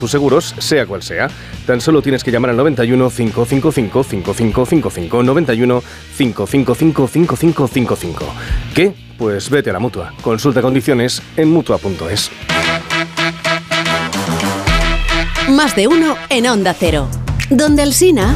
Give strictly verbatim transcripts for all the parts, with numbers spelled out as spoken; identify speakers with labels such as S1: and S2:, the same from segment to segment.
S1: tus seguros, sea cual sea. Tan solo tienes que llamar al noventa y uno, cinco cinco cinco, cinco cinco cinco cinco, noventa y uno, cinco cinco cinco, cinco cinco cinco cinco. ¿Qué? Pues vete a la Mutua. Consulta condiciones en mutua punto es.
S2: Más de uno en Onda Cero. Donde Alsina...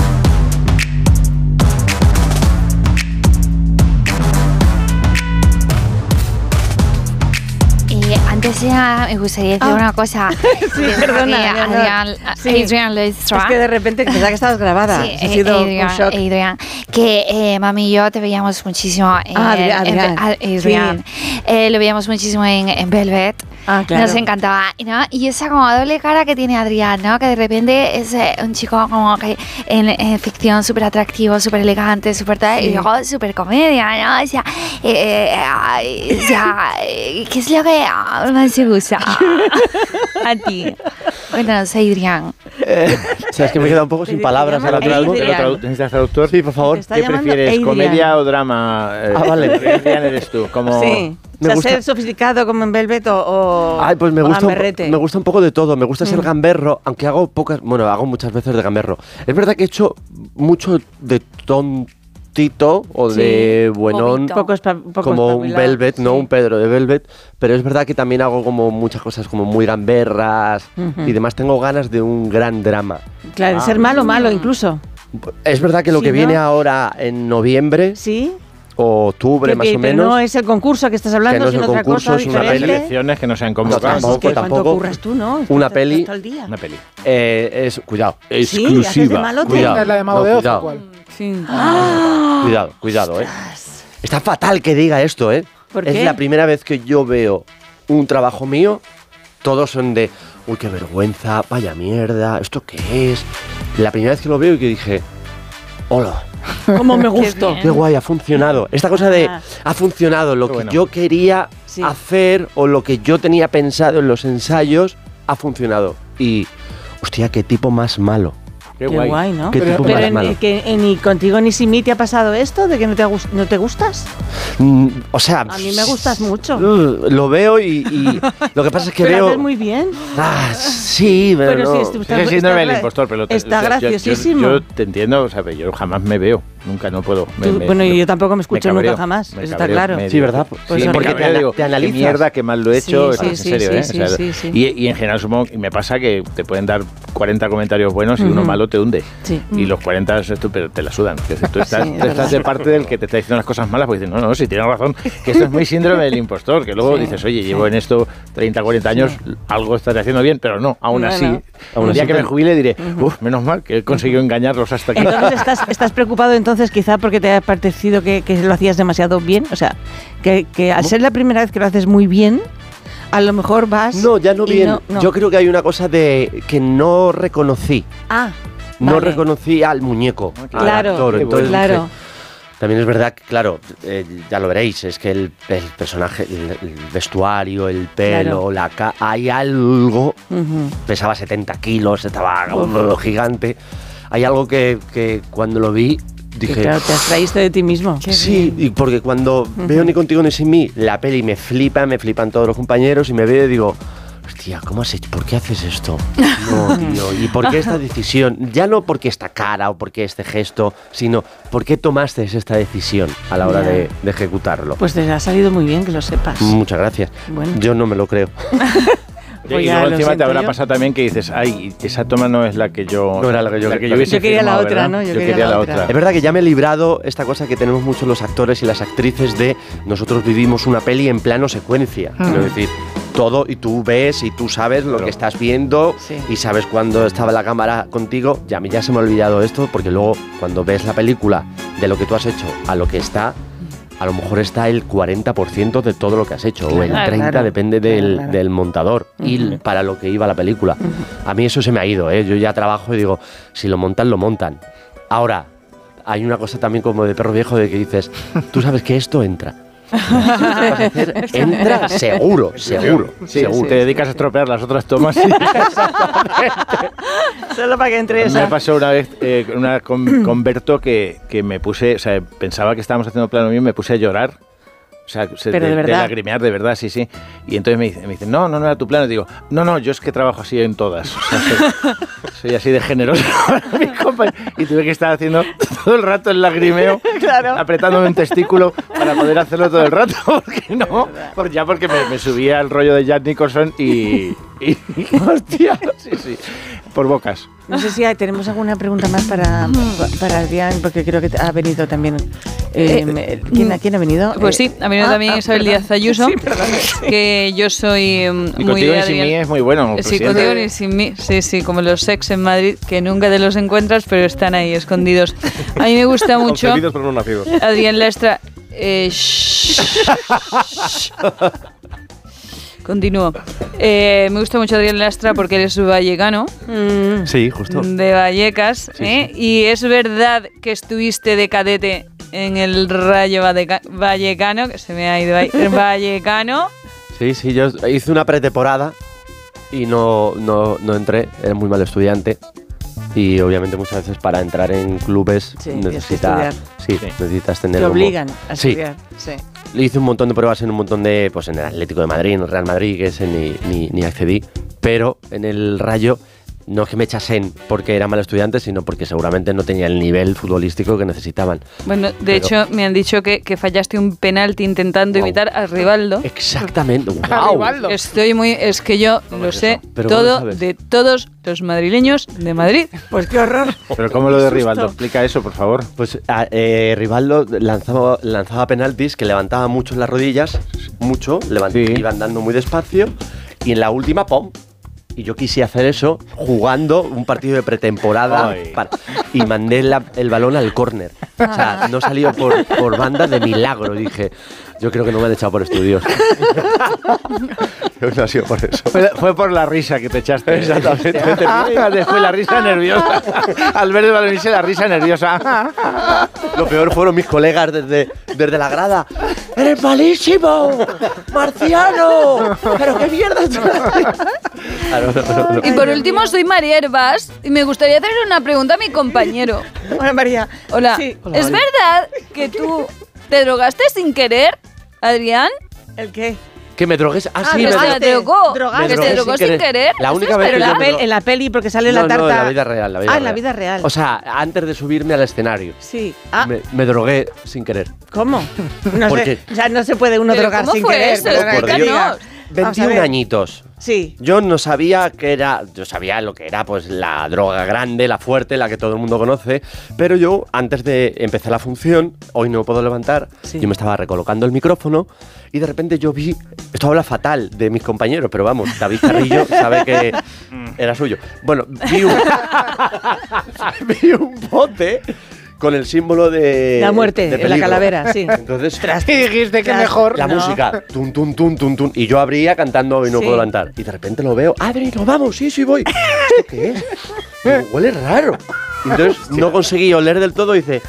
S3: Antes ya me gustaría decir ah. una cosa.
S4: Sí, perdona.
S3: Adrián,
S4: sí.
S3: Adrián Leistra.
S4: Es que de repente pensaba que estabas grabada.
S3: Sí,
S4: ha sido
S3: Adrián,
S4: un shock.
S3: Adrián, que eh, mami y yo te veíamos muchísimo. En,
S4: ah, Adrián.
S3: En, Adrián. Sí. Eh, lo veíamos muchísimo en, en Velvet.
S4: Ah, claro.
S3: Nos encantaba, ¿no? Y esa como doble cara que tiene Adrián, ¿no? Que de repente es eh, un chico como que en, en ficción súper atractivo, súper elegante, súper tal, sí. Y luego súper comedia, ¿no? O sea, eh, eh, o sea, ¿qué es lo que más te gusta a ti? Cuéntanos, Adrián.
S5: Eh, o sea, es que me he quedado un poco sin palabras ahora mismo.
S6: ¿Necesitas traductor?
S5: Sí, por favor.
S6: ¿Qué prefieres, Adrián. Comedia o drama? Eh,
S5: ah, vale.
S6: Adrián eres tú, como...
S4: Sí. Me o sea, gusta ser sofisticado como en Velvet o, o
S5: Ay, pues me gusta, un,
S4: gamberrete.
S5: me gusta un poco de todo. Me gusta mm. ser gamberro, aunque hago pocas... Bueno, hago muchas veces de gamberro. Es verdad que he hecho mucho de tontito o sí. de buenón,
S4: poco espa, poco
S5: como un Velvet,
S4: sí.
S5: no un Pedro de Velvet. Pero es verdad que también hago como muchas cosas como muy gamberras uh-huh. y demás. Tengo ganas de un gran drama.
S4: Claro, de ah. ser malo, malo incluso.
S5: Es verdad que lo
S4: sí,
S5: que
S4: ¿no?
S5: viene ahora en noviembre...
S4: Sí.
S5: O octubre, más o menos.
S4: No es el concurso que estás hablando,
S5: que no es
S4: sino
S5: el
S4: otra
S5: concurso,
S4: cosa
S5: es una
S6: peli. Elecciones que no se han convocado.
S5: No, tampoco,
S4: es que
S5: tampoco.
S4: curras tú, ¿no?
S5: Una
S4: estás,
S5: peli.
S4: estás día.
S5: Una peli. Eh, es, cuidado.
S4: ¿Sí?
S5: Exclusiva.
S4: ¿Haces de
S5: cuidado.
S7: ¿Es la de Mago
S5: no,
S7: de Oz
S5: cuidado.
S7: o cuál?
S4: Sí.
S5: Ah. Cuidado, cuidado, eh. Está fatal que diga esto, eh.
S4: ¿Por
S5: es
S4: qué?
S5: la primera vez que yo veo un trabajo mío. Todos son de, uy, qué vergüenza, vaya mierda, ¿esto qué es? La primera vez que lo veo y que dije, hola.
S4: Como me gustó.
S5: Qué, qué guay, ha funcionado. Esta cosa de, ha funcionado, lo que bueno. yo quería sí. hacer o lo que yo tenía pensado en los ensayos, ha funcionado. Y, hostia, qué tipo más malo.
S6: Qué,
S4: qué
S6: guay.
S4: guay, ¿no?
S5: Qué
S4: pero
S5: tipo
S4: pero
S5: más
S4: en,
S5: malo.
S4: Que, en, ¿Ni contigo ni sin mí te ha pasado esto de que no te, no te gustas?
S5: Mm, o sea...
S4: A mí me gustas mucho.
S5: Uh, lo veo y, y lo que pasa es que
S4: pero
S5: veo...
S4: Lo haces muy bien.
S5: Ah, sí, pero,
S4: pero
S5: no.
S4: Si está,
S6: es el síndrome del impostor, pero...
S4: Está
S6: o sea,
S4: graciosísimo.
S6: Yo, yo, yo te entiendo, o sea, yo jamás me veo. Nunca, no puedo. Me,
S4: Tú,
S6: me,
S4: bueno,
S6: me,
S4: yo tampoco me escucho
S6: me cabreo,
S4: nunca jamás,
S6: me
S4: eso
S6: cabreo,
S4: está claro.
S5: Sí, ¿verdad?
S4: Pues
S6: sí,
S4: me
S6: porque
S4: cabreo,
S6: te, digo,
S5: te analizas.
S6: Qué mierda, qué mal lo he hecho,
S4: sí,
S6: en
S4: sí,
S6: serio,
S4: sí,
S6: ¿eh?
S4: Sí,
S6: o sea,
S4: sí, sí.
S6: Y, y en general supongo, y me pasa que te pueden dar cuarenta comentarios buenos y uh-huh. uno malo te hunde.
S4: Sí.
S6: Y los cuarenta tú, pero te la sudan. Que tú estás, sí, tú estás de parte del que te está diciendo las cosas malas, porque dices, no, no, si tienes razón, que esto es muy síndrome del impostor, que luego sí, dices, oye, llevo sí. en esto treinta, cuarenta años, sí. algo estaré haciendo bien, pero no, aún así, no, no. Aún el día que me jubile diré, uh-huh. uff, menos mal que he conseguido engañarlos hasta aquí.
S4: Entonces estás, estás preocupado entonces quizá porque te ha parecido que, que lo hacías demasiado bien, o sea, que, que al ser la primera vez que lo haces muy bien, a lo mejor vas...
S5: No, ya no bien,
S4: no, no.
S5: Yo creo que hay una cosa de que no reconocí.
S4: Ah,
S5: No
S4: vale.
S5: reconocí al muñeco,
S4: claro,
S5: al actor. Entonces,
S4: claro.
S5: Dije, también es verdad que, claro, eh, ya lo veréis, es que el, el personaje, el, el vestuario, el pelo, claro. la ca hay algo, uh-huh. pesaba setenta kilos, estaba uh-huh. gigante, hay algo que, que cuando lo vi dije...
S4: Que claro, te abstraíste de ti mismo.
S5: Sí, y porque cuando uh-huh. veo Ni contigo ni sin mí, la peli me flipa, me flipan todos los compañeros y me veo y digo... Hostia, ¿cómo has hecho? ¿Por qué haces esto? No, tío. ¿Y por qué esta decisión? Ya no porque esta cara o porque este gesto, sino ¿por qué tomaste esta decisión a la hora de, de ejecutarlo?
S4: Pues te ha salido muy bien, que lo sepas.
S5: Muchas gracias.
S4: Bueno.
S5: Yo no me lo creo.
S6: Pues y luego encima te habrá yo. pasado también que dices, ay, esa toma no es la que yo...
S5: No era la que yo,
S6: la que yo, hubiese
S4: yo quería
S6: firmado,
S4: la otra,
S6: ¿verdad?
S4: ¿no? Yo,
S6: yo
S4: quería,
S6: quería
S4: la,
S6: la
S4: otra.
S6: otra.
S5: Es verdad que ya me he librado esta cosa que tenemos mucho los actores y las actrices de nosotros vivimos una peli en plano secuencia. Mm. Es decir, todo y tú ves y tú sabes lo claro. que estás viendo sí. y sabes cuándo estaba la cámara contigo. Ya a mí ya se me ha olvidado esto porque luego cuando ves la película de lo que tú has hecho a lo que está... a lo mejor está el cuarenta por ciento de todo lo que has hecho, claro, o el treinta por ciento, claro, depende del, claro. del montador, uh-huh. y para lo que iba la película. Uh-huh. A mí eso se me ha ido, ¿eh? Yo ya trabajo y digo, si lo montan, lo montan. Ahora, hay una cosa también como de perro viejo de que dices, tú sabes que esto entra. Hacer, entra seguro, seguro,
S6: sí,
S5: seguro.
S6: Sí, te dedicas a estropear las otras tomas.
S4: Solo para que entre esa.
S6: Me pasó una vez eh, una con, con Berto que, que me puse, o sea, pensaba que estábamos haciendo plano mío y me puse a llorar. O sea, se-
S4: Pero
S6: de,
S4: de verdad.
S6: de lagrimear, de verdad, sí, sí. Y entonces me dicen, me dicen, no, no, no era tu plano. Y digo, no, no, yo es que trabajo así en todas. O sea, soy, soy así de generoso para mis compañeros. Y tuve que estar haciendo todo el rato el lagrimeo,
S4: Claro.
S6: apretándome un testículo para poder hacerlo todo el rato. Porque no, porque ya porque me, me subía el rollo de Jack Nicholson y... y hostia, sí, sí, por bocas.
S4: No sé si hay- tenemos alguna pregunta más para, para Adrián, porque creo que ha venido también. Eh, ¿quién, ¿Quién ha venido?
S7: Pues sí, ha venido
S4: Ah,
S7: también
S4: ah,
S7: Isabel
S4: perdón.
S7: Díaz Ayuso,
S4: Sí, perdón, sí.
S7: que yo soy mm,
S6: Y
S7: muy
S6: contigo
S7: de
S6: y sin
S7: Adrián.
S6: mí es muy bueno.
S7: Sí,
S6: presidente.
S7: contigo ni sin mí. Sí, sí, como los sex en Madrid, que nunca te los encuentras, pero están ahí escondidos. A mí me gusta mucho
S1: Concebidos pero no nacidos.
S7: Adrián Lastra. Eh, shh. Continúo. Eh, me gusta mucho Adrián Lastra porque eres vallecano,
S4: Mm,
S5: Sí, justo.
S7: de Vallecas, ¿eh? Y es verdad que estuviste de cadete en el Rayo Valleca- Vallecano, que se me ha ido ahí, el Vallecano.
S5: Sí, sí, yo hice una pretemporada y no, no, no entré, era muy mal estudiante. Y obviamente muchas veces para entrar en clubes
S4: Sí, tienes que
S5: necesitas, sí,
S6: Sí.
S5: necesitas tener
S4: te
S5: como-
S4: obligan a
S5: Sí.
S4: estudiar. Sí.
S5: Le hice un montón de pruebas en un montón de, pues en el Atlético de Madrid, en el Real Madrid, que ese ni, ni, ni accedí, pero en el Rayo no es que me echasen porque era mal estudiante, sino porque seguramente no tenía el nivel futbolístico que necesitaban.
S7: Bueno, de
S5: Pero-
S7: hecho, me han dicho que, que fallaste un penalti intentando
S5: Wow.
S7: imitar a Rivaldo.
S5: Exactamente, wow.
S7: Estoy muy... Es que yo
S5: ¿Cómo
S7: lo
S5: es
S7: sé
S5: eso? ¿Pero cómo lo
S7: todo
S5: sabes?
S7: de todos los madrileños de Madrid.
S4: Pues qué horror.
S6: Pero ¿cómo lo de
S4: Qué
S6: Rivaldo?
S4: susto.
S6: Explica eso, por favor.
S5: Pues a- eh, Rivaldo lanzaba, lanzaba penaltis que levantaba mucho en las rodillas, mucho, levant-
S6: Sí.
S5: iban dando muy despacio, y en la última, ¡pum! Y yo quise hacer eso jugando un partido de pretemporada
S6: Ay.
S5: para- y mandé la- el balón al córner. O sea, no salió por, por banda de milagro. Dije, yo creo que no me han echado por estudios. Creo que no ha sido por eso.
S6: Fue, fue por la risa que te echaste.
S5: Exactamente.
S6: Después la risa nerviosa. Al ver el balonista, la risa nerviosa.
S5: Lo peor fueron mis colegas desde, desde la grada. ¡Eres malísimo! ¡Marciano! ¿Pero qué mierda estás haciendo? Ah, no, no, no, no.
S7: Y por último, soy María Herbás y me gustaría hacerle una pregunta a mi compañero.
S4: Hola, María.
S7: Hola.
S4: Sí.
S7: ¿Es verdad que tú te drogaste sin querer, Adrián?
S4: ¿El qué?
S5: Que me drogues. Ah,
S4: Ah,
S5: sí,
S7: que
S5: me
S7: se
S5: drogué.
S7: drogó.
S4: Drogaste.
S7: Que
S5: drogué
S7: se drogó sin querer.
S5: La
S7: ¿Eso
S5: única
S7: es
S5: vez
S4: Pero
S5: que
S4: la
S5: yo me
S4: pel-
S5: dro-
S4: en la peli, porque sale
S5: no,
S4: la tarta.
S5: No, en la vida real. La vida
S4: Ah, en
S5: real.
S4: la vida real.
S5: O sea, antes de subirme al escenario.
S4: Sí. Ah,
S5: Me, me drogué sin querer.
S4: ¿cómo? No
S5: ¿Por
S4: sé.
S5: qué?
S4: O sea, no se puede uno
S7: ¿Pero
S4: drogar
S7: cómo
S4: sin
S7: fue
S4: querer.
S7: eso?
S4: perdona
S5: Por
S4: que te
S5: Dios.
S4: diga. Vamos a
S5: veintiún
S4: ver.
S5: añitos.
S4: Sí.
S5: Yo no sabía que era, yo sabía lo que era pues la droga grande, la fuerte, la que todo el mundo conoce, pero yo antes de empezar la función, hoy no puedo levantar,
S4: Sí.
S5: yo me estaba recolocando el micrófono y de repente yo vi, esto habla fatal de mis compañeros, pero vamos, David Carrillo sabe que era suyo. Bueno, vi un, vi un bote con el símbolo de
S4: La muerte,
S5: de
S4: en la
S5: peligro.
S4: calavera, sí.
S5: Entonces,
S6: Y dijiste que
S4: Tras-
S6: mejor.
S5: la
S4: No.
S5: música, tun, tun, tun, tun, tun, y yo abría cantando Hoy no
S4: Sí.
S5: puedo levantar. Y de repente lo veo, Adri, nos vamos, sí, sí voy. ¿Esto qué es? Digo, huele raro. Y entonces no conseguí oler del todo y dice,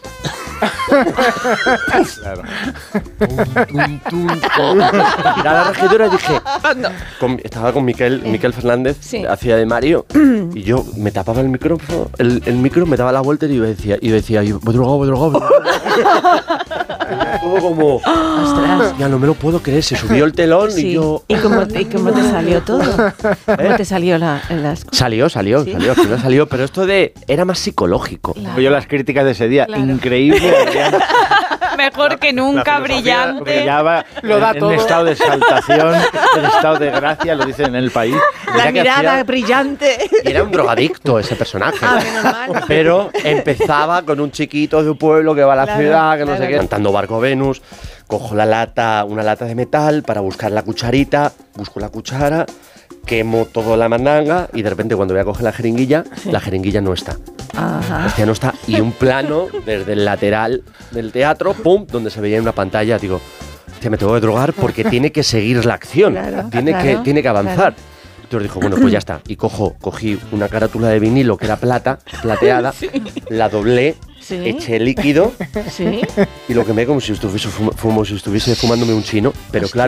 S6: Claro.
S5: tum, tum, tum. Miré a la regidora y dije, con- estaba con Miquel, Miquel Fernández,
S4: Sí.
S5: hacía de Mario, y yo me tapaba el micrófono, el, el micro me daba la vuelta y yo decía, y decía, yo, voy drogado, voy drogado. voy drogado". Todo como,
S4: Ostras.
S5: ya no me lo puedo creer, se subió el telón
S4: Sí.
S5: y yo...
S4: ¿Y cómo, y cómo te salió todo? ¿Cómo te salió la, las
S5: Salió, salió,
S4: Sí.
S5: salió, al final salió, pero esto de era más psicológico.
S6: Yo las críticas de ese día,
S7: Claro.
S6: increíble. Adrián.
S7: Mejor que
S6: La
S7: nunca,
S6: filosofía
S7: brillante.
S6: Brillaba
S1: Lo da
S6: en,
S1: todo.
S6: en estado de exaltación, en estado de gracia, lo dicen en el país.
S4: La
S5: Mira que
S4: mirada
S5: hacía-
S4: brillante.
S5: Y era un drogadicto ese personaje.
S4: Ah, menos mal.
S5: Pero empezaba con un chiquito de un pueblo que va a la
S4: Claro,
S5: ciudad, que no
S4: claro.
S5: sé qué, cantando Barco Venus. Cojo la lata, una lata de metal para buscar la cucharita, busco la cuchara, quemo toda la mandanga y de repente cuando voy a coger la jeringuilla, la jeringuilla no está.
S4: Ajá.
S5: Hostia, no está. Y un plano desde el lateral del teatro, pum, donde se veía en una pantalla, digo, hostia, me tengo que drogar porque tiene que seguir la acción,
S4: Claro,
S5: tiene,
S4: claro,
S5: que, tiene que avanzar.
S4: claro.
S5: Entonces dijo, bueno, pues ya está. Y cojo, cogí una carátula de vinilo que era plata, plateada, la doblé,
S4: Sí.
S5: eché líquido
S4: Sí.
S5: y lo quemé como si estuviese, fuma- como si estuviese fumándome un chino. Pero claro,